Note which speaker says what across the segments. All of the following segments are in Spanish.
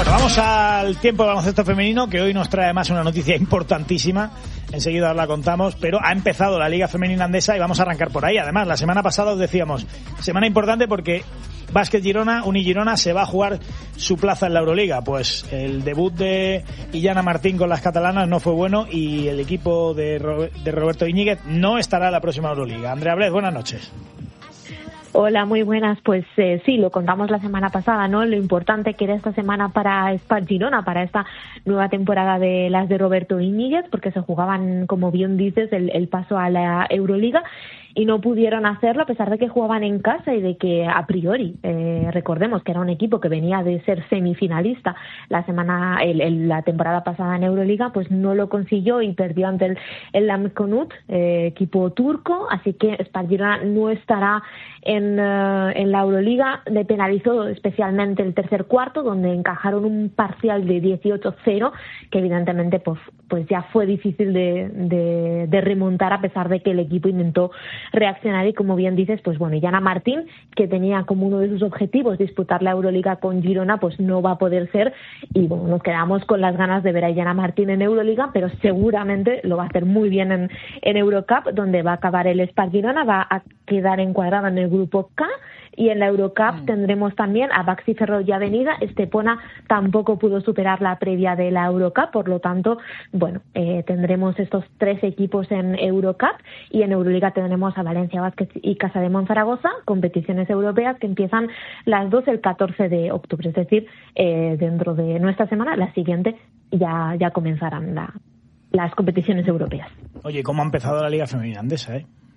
Speaker 1: Bueno, vamos al tiempo de baloncesto femenino, que hoy nos trae además una noticia importantísima. Enseguida os la contamos, pero ha empezado la Liga Femenina Andesa y vamos a arrancar por ahí. Además, la semana pasada os decíamos, semana importante porque Básquet Girona, Unigirona, se va a jugar su plaza en la Euroliga. Pues el debut de Illana Martín con las catalanas no fue bueno y el equipo de Roberto Íñiguez no estará en la próxima Euroliga. Andrea Blez, buenas noches.
Speaker 2: Hola, muy buenas. Pues sí, lo contamos la semana pasada, ¿no? Lo importante que era esta semana para Spar Girona, para esta nueva temporada de las de Roberto Íñiguez, porque se jugaban, como bien dices, el paso a la Euroliga. Y no pudieron hacerlo a pesar de que jugaban en casa y de que a priori, recordemos que era un equipo que venía de ser semifinalista la temporada pasada en Euroliga, pues no lo consiguió y perdió ante el Lamkonut, equipo turco, así que Spar Girona no estará en la Euroliga. Le penalizó especialmente el tercer cuarto, donde encajaron un parcial de 18-0, que evidentemente pues ya fue difícil de remontar a pesar de que el equipo intentó reaccionar y, como bien dices, pues bueno, Illana Martín, que tenía como uno de sus objetivos disputar la Euroliga con Girona, pues no va a poder ser y bueno, nos quedamos con las ganas de ver a Illana Martín en Euroliga, pero seguramente lo va a hacer muy bien en Eurocup, donde va a acabar el Spar Girona, va a quedar encuadrada en el grupo K. Y en la Eurocup tendremos también a Baxi Ferrol y Avenida. Estepona tampoco pudo superar la previa de la Eurocup, por lo tanto, bueno, tendremos estos tres equipos en Eurocup y en Euroliga tendremos a Valencia Basket y Casa de Monzaragoza, competiciones europeas que empiezan las dos el 14 de octubre, es decir, dentro de nuestra semana, la siguiente ya comenzarán las competiciones europeas.
Speaker 1: Oye, ¿cómo ha empezado la Liga Femenina Andesa,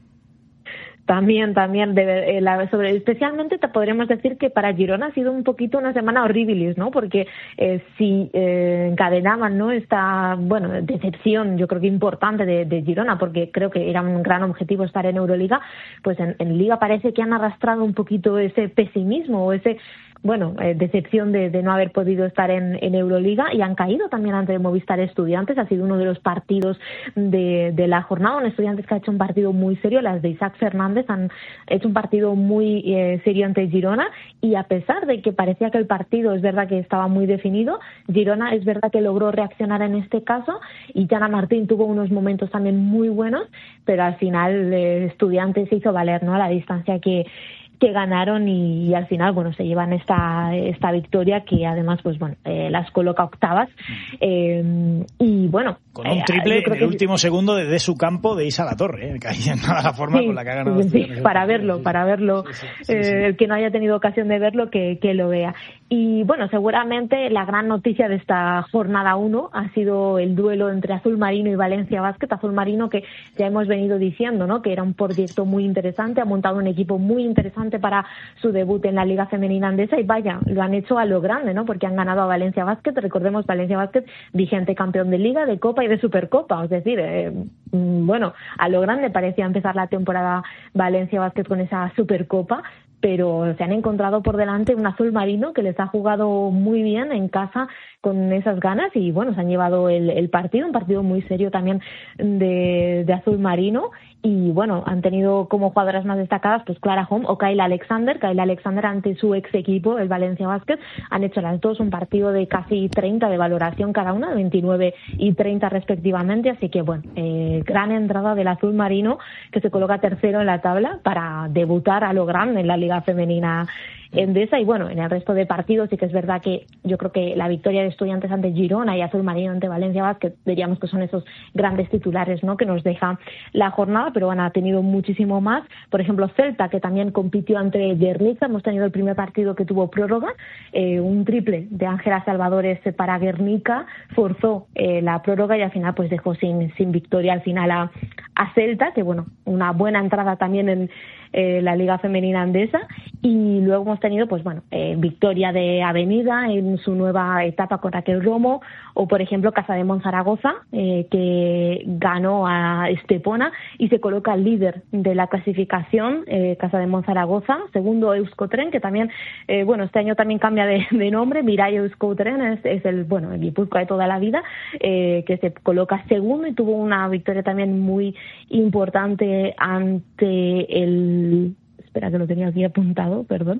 Speaker 2: También, especialmente te podríamos decir que para Girona ha sido un poquito una semana horribilis, ¿no? Porque si encadenaban, ¿no?, esta, bueno, decepción, yo creo que importante de Girona, porque creo que era un gran objetivo estar en Euroliga, pues en Liga parece que han arrastrado un poquito ese pesimismo o ese, bueno, decepción de no haber podido estar en Euroliga y han caído también ante Movistar Estudiantes. Ha sido uno de los partidos de la jornada, un Estudiantes que ha hecho un partido muy serio. Las de Isaac Fernández han hecho un partido muy serio ante Girona y a pesar de que parecía que el partido es verdad que estaba muy definido, Girona es verdad que logró reaccionar en este caso y Illana Martín tuvo unos momentos también muy buenos, pero al final Estudiantes se hizo valer, ¿no?, la distancia que ganaron y al final, bueno, se llevan esta victoria que además, pues bueno, las coloca octavas y bueno,
Speaker 1: con un triple en el último segundo desde su campo de Isa Latorre, que ahí en toda la forma con la que ha ganado.
Speaker 2: Sí, para verlo, sí. El que no haya tenido ocasión de verlo, que lo vea. Y bueno, seguramente la gran noticia de esta jornada 1 ha sido el duelo entre Azul Marino y Valencia Basket. Azul Marino, que ya hemos venido diciendo, ¿no?, que era un proyecto muy interesante, ha montado un equipo muy interesante para su debut en la Liga Femenina Andesa y vaya, lo han hecho a lo grande, ¿no?, porque han ganado a Valencia Basket. Recordemos, Valencia Basket vigente campeón de Liga, de Copa y de Supercopa, es decir, bueno, a lo grande parecía empezar la temporada Valencia Basket con esa Supercopa, pero se han encontrado por delante un Azul Marino que les ha jugado muy bien en casa con esas ganas y bueno, se han llevado el partido, un partido muy serio también de Azul Marino y bueno, han tenido como jugadoras más destacadas pues Clara Home o Kayla Alexander ante su ex equipo, el Valencia Basket. Han hecho las dos un partido de casi 30 de valoración cada una, 29 y 30 respectivamente, así que bueno, gran entrada del Azul Marino que se coloca tercero en la tabla para debutar a lo grande en la Liga Femenina Endesa y bueno, en el resto de partidos sí que es verdad que yo creo que la victoria de Estudiantes ante Girona y Azul Marino ante Valencia Basket diríamos que son esos grandes titulares, ¿no?, que nos deja la jornada, pero bueno, ha tenido muchísimo más. Por ejemplo, Celta, que también compitió ante Guernica, hemos tenido el primer partido que tuvo prórroga, un triple de Ángela Salvadores para Guernica, forzó la prórroga y al final pues dejó sin victoria al final a Celta, que bueno, una buena entrada también en la Liga Femenina Andesa. Y luego hemos tenido pues bueno, victoria de Avenida en su nueva etapa con Raquel Romo, o por ejemplo Casa de Monzaragoza, que ganó a Estepona y se coloca líder de la clasificación, Casa de Monzaragoza, segundo Euskotren, que también bueno, este año también cambia de nombre, Mirai Euskotren es el Guipúzcoa de toda la vida, que se coloca segundo y tuvo una victoria también muy importante ante el espera que lo tenía aquí apuntado, perdón,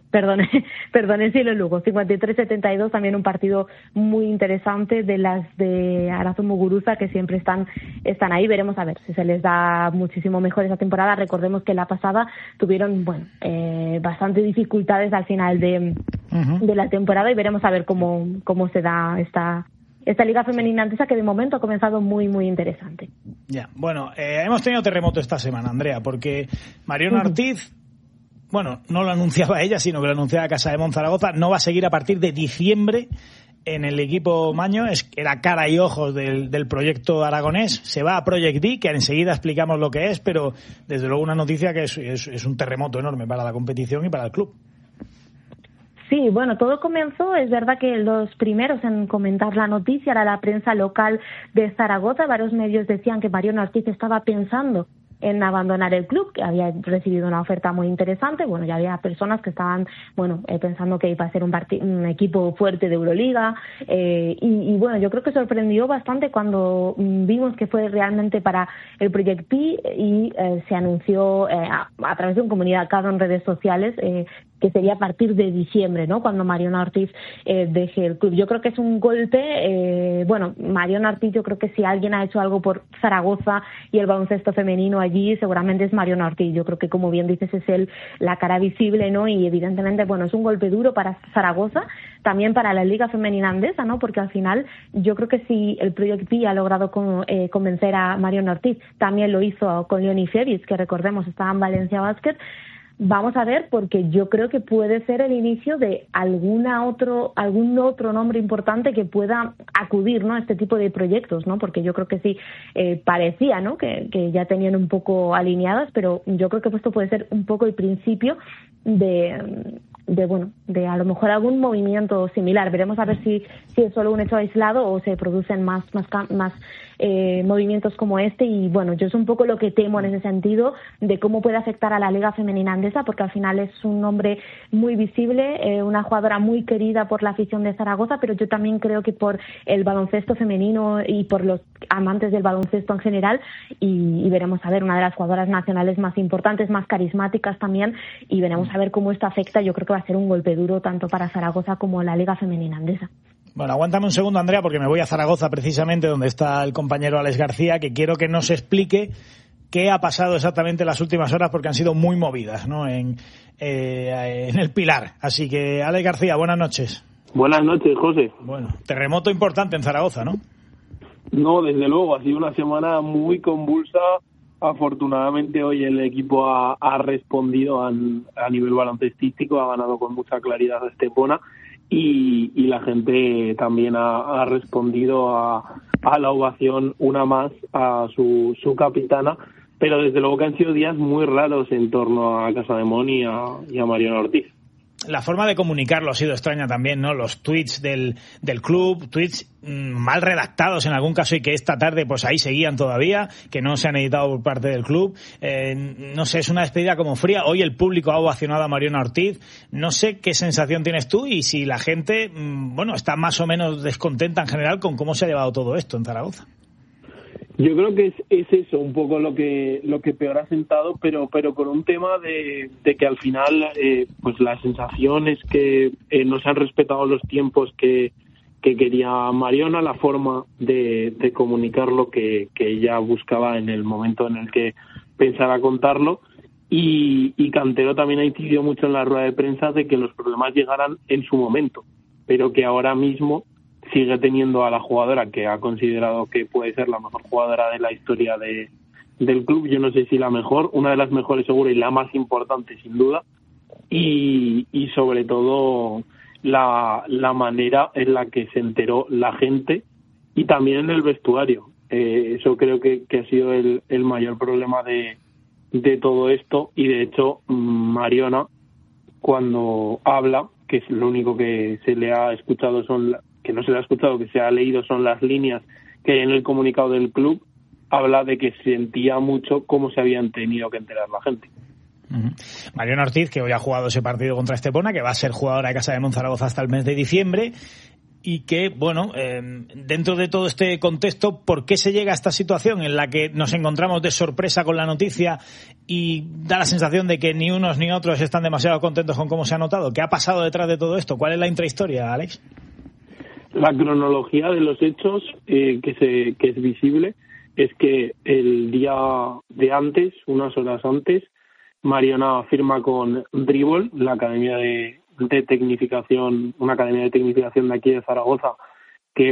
Speaker 2: Silo Lugo, 53-72, también un partido muy interesante de las de Arazo Muguruza, que siempre están ahí. Veremos a ver si se les da muchísimo mejor esa temporada. Recordemos que la pasada tuvieron bastante dificultades al final de la temporada, y veremos a ver cómo se da esta Liga Femenina Andesa, que de momento ha comenzado muy, muy interesante.
Speaker 1: Ya, bueno, hemos tenido terremoto esta semana, Andrea, porque Mariona Ortiz, bueno, no lo anunciaba ella, sino que lo anunciaba Casa de Monzaragoza, no va a seguir a partir de diciembre en el equipo Maño. Era cara y ojos del proyecto aragonés. Se va a Project D, que enseguida explicamos lo que es, pero desde luego una noticia que es un terremoto enorme para la competición y para el club.
Speaker 2: Sí, bueno, todo comenzó, es verdad que los primeros en comentar la noticia era la prensa local de Zaragoza. Varios medios decían que Mariona Ortiz estaba pensando en abandonar el club, que había recibido una oferta muy interesante. Bueno, ya había personas que estaban pensando que iba a ser un equipo fuerte de Euroliga, y bueno, yo creo que sorprendió bastante cuando vimos que fue realmente para el Project P, y se anunció a través de un comunicado en redes sociales que sería a partir de diciembre, ¿no?, cuando Mariona Ortiz deje el club. Yo creo que es un golpe. Mariona Ortiz, yo creo que si alguien ha hecho algo por Zaragoza y el baloncesto femenino allí, seguramente es Mariona Ortiz. Yo creo que, como bien dices, es la cara visible, ¿no? Y evidentemente, es un golpe duro para Zaragoza, también para la Liga Femenina Andesa, ¿no? Porque al final yo creo que si el Project P ha logrado convencer a Mariona Ortiz, también lo hizo con Leonie Febis, que recordemos estaba en Valencia Basket. Vamos a ver, porque yo creo que puede ser el inicio de algún otro nombre importante que pueda acudir, ¿no?, a este tipo de proyectos, ¿no? Porque yo creo que sí, parecía, ¿no?, que ya tenían un poco alineadas, pero yo creo que esto puede ser un poco el principio de a lo mejor algún movimiento similar. Veremos a ver si es solo un hecho aislado o se producen más movimientos como este. Y bueno, yo es un poco lo que temo en ese sentido, de cómo puede afectar a la Liga Femenina Andesa, porque al final es un nombre muy visible, una jugadora muy querida por la afición de Zaragoza, pero yo también creo que por el baloncesto femenino y por los amantes del baloncesto en general, y veremos a ver, una de las jugadoras nacionales más importantes, más carismáticas también, y veremos a ver cómo esto afecta. Yo creo que va a ser un golpe duro tanto para Zaragoza como la Liga Femenina Andesa.
Speaker 1: Bueno, aguántame un segundo, Andrea, porque me voy a Zaragoza, precisamente donde está el compañero Alex García, que quiero que nos explique qué ha pasado exactamente en las últimas horas, porque han sido muy movidas, ¿no?, en el Pilar. Así que, Alex García, buenas noches.
Speaker 3: Buenas noches, José.
Speaker 1: Bueno, terremoto importante en Zaragoza, ¿no?
Speaker 3: No, desde luego, ha sido una semana muy convulsa. Afortunadamente hoy el equipo ha respondido a nivel baloncestístico, ha ganado con mucha claridad a Estepona, y la gente también ha respondido a la ovación, una más, a su capitana. Pero desde luego que han sido días muy raros en torno a Casa de Mon y a Mariona Ortiz.
Speaker 1: La forma de comunicarlo ha sido extraña también, ¿no? Los tweets del club, tweets mal redactados en algún caso, y que esta tarde pues ahí seguían todavía, que no se han editado por parte del club. No sé, es una despedida como fría. Hoy el público ha ovacionado a Mariona Ortiz. No sé qué sensación tienes tú y si la gente, está más o menos descontenta en general con cómo se ha llevado todo esto en Zaragoza.
Speaker 3: Yo creo que es eso un poco lo que peor ha sentado, pero con un tema de que al final pues la sensación es que no se han respetado los tiempos que quería Mariona, la forma de comunicar lo que ella buscaba en el momento en el que pensara contarlo, y Cantero también ha incidido mucho en la rueda de prensa de que los problemas llegarán en su momento, pero que ahora mismo sigue teniendo a la jugadora que ha considerado que puede ser la mejor jugadora de la historia del club. Yo no sé si la mejor, una de las mejores seguro, y la más importante sin duda, y sobre todo la manera en la que se enteró la gente, y también en el vestuario. Eso creo que ha sido el mayor problema de todo esto, y de hecho Mariona, cuando habla, que es lo único que se le ha escuchado que no se le ha escuchado, que se ha leído son las líneas que hay en el comunicado del club, habla de que sentía mucho cómo se habían tenido que enterar la gente.
Speaker 1: Mariona Ortiz, que hoy ha jugado ese partido contra Estepona, que va a ser jugadora de Casa de Monzaragoza hasta el mes de diciembre, y que, bueno, dentro de todo este contexto, ¿por qué se llega a esta situación en la que nos encontramos de sorpresa con la noticia y da la sensación de que ni unos ni otros están demasiado contentos con cómo se ha notado? ¿Qué ha pasado detrás de todo esto? ¿Cuál es la intrahistoria, Alex?
Speaker 3: La cronología de los hechos que es visible es que el día de antes, unas horas antes, Mariona firma con Dribble, la academia de tecnificación, una academia de tecnificación de aquí de Zaragoza, que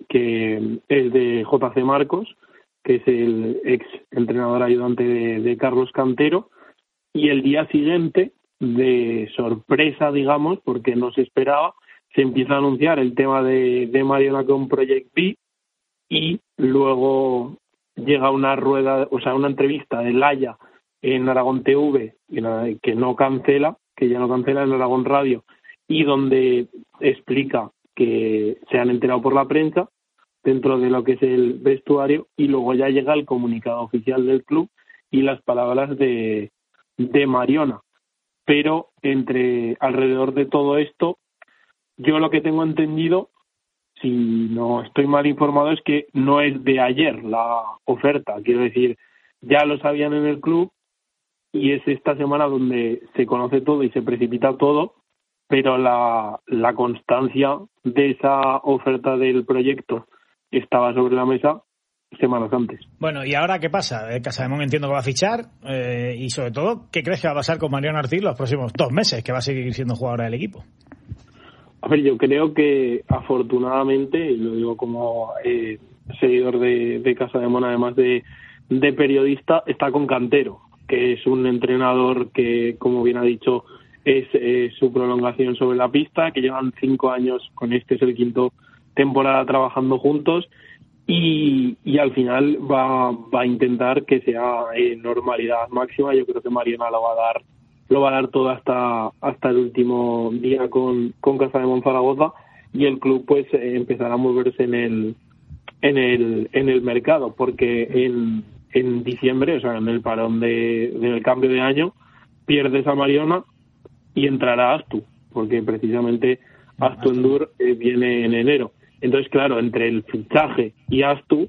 Speaker 3: es de JC Marcos, que es el ex entrenador ayudante de Carlos Cantero, y el día siguiente, de sorpresa, digamos, porque no se esperaba, se empieza a anunciar el tema de Mariona con Project B, y luego llega una entrevista de Laia en Aragón TV, que ya no cancela en Aragón Radio, y donde explica que se han enterado por la prensa dentro de lo que es el vestuario, y luego ya llega el comunicado oficial del club y las palabras de Mariona. Pero alrededor de todo esto, yo lo que tengo entendido, si no estoy mal informado, es que no es de ayer la oferta. Quiero decir, ya lo sabían en el club y es esta semana donde se conoce todo y se precipita todo, pero la constancia de esa oferta del proyecto estaba sobre la mesa semanas antes.
Speaker 1: Bueno, ¿y ahora qué pasa? Casademón entiendo que va a fichar y sobre todo, ¿qué crees que va a pasar con Mariona Ortiz los próximos 2 meses, que va a seguir siendo jugadora del equipo?
Speaker 3: A ver, yo creo que afortunadamente, y lo digo como seguidor de Casademón, además de periodista, está con Cantero, que es un entrenador que, como bien ha dicho, es su prolongación sobre la pista, que llevan 5 años, con este es el 5º temporada trabajando juntos, y al final va a intentar que sea normalidad máxima. Yo creo que Mariona lo va a dar todo hasta el último día con Casademón Zaragoza, y el club pues empezará a moverse en el mercado, porque en diciembre, o sea, en el parón del cambio de año, pierdes a Mariona y entrará Astu, porque precisamente Astu Endur viene en enero. Entonces, claro, entre el fichaje y Astu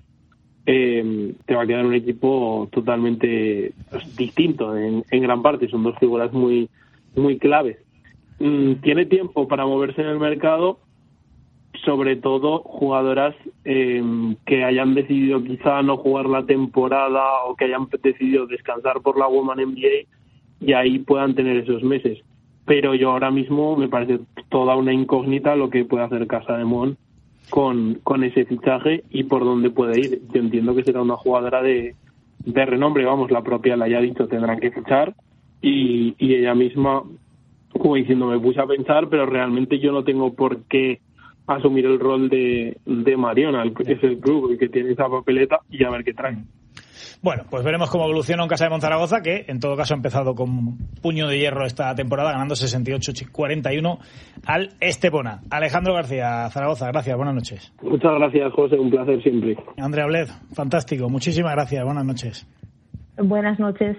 Speaker 3: te va a quedar un equipo totalmente distinto en gran parte. Son 2 figuras muy, muy claves. Tiene tiempo para moverse en el mercado, sobre todo jugadoras que hayan decidido quizá no jugar la temporada o que hayan decidido descansar por la Women NBA y ahí puedan tener esos meses. Pero yo ahora mismo me parece toda una incógnita lo que puede hacer Casademón con ese fichaje y por dónde puede ir. Yo entiendo que será una jugadora de renombre, vamos, la propia la haya dicho, tendrán que fichar, y ella misma, como diciendo, me puse a pensar, pero realmente yo no tengo por qué asumir el rol de Mariona, es el club el que tiene esa papeleta, y a ver qué trae.
Speaker 1: Bueno, pues veremos cómo evoluciona un Casademón Zaragoza, que en todo caso ha empezado con puño de hierro esta temporada, ganando 68-41 al Estepona. Alejandro García, Zaragoza, gracias, buenas noches.
Speaker 3: Muchas gracias, José, un placer siempre.
Speaker 1: Andrea Bled, fantástico, muchísimas gracias, buenas noches.
Speaker 2: Buenas noches.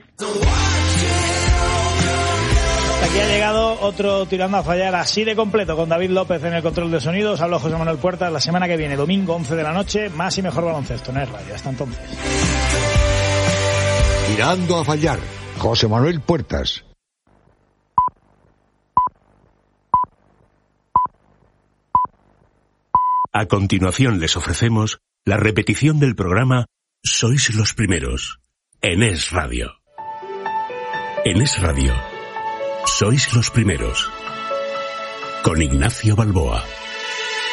Speaker 1: Hasta aquí ha llegado otro Tirando a Fallar así de completo, con David López en el control de sonidos. Hablo José Manuel Puertas. La semana que viene, domingo 11 de la noche, más y mejor baloncesto en Es Radio. Hasta entonces.
Speaker 4: Tirando a Fallar, José Manuel Puertas.
Speaker 5: A continuación les ofrecemos la repetición del programa Sois los Primeros, en Es Radio. En Es Radio, Sois los Primeros, con Ignacio Balboa.